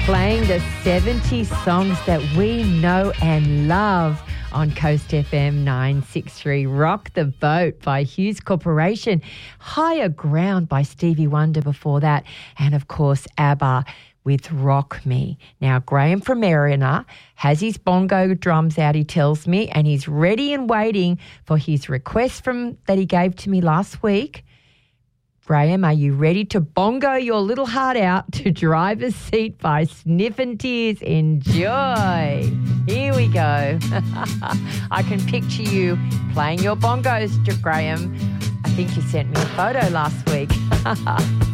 Playing the 70 songs that we know and love on Coast FM 963. Rock the Boat by Hughes Corporation. Higher Ground by Stevie Wonder before that. And, of course, ABBA with Rock Me. Now, Graham from Mariner has his bongo drums out, he tells me, and he's ready and waiting for his request that he gave to me last week. Graham, are you ready to bongo your little heart out to Driver's Seat by Sniffin' Tears? Enjoy. Here we go. I can picture you playing your bongos, Graham. I think you sent me a photo last week.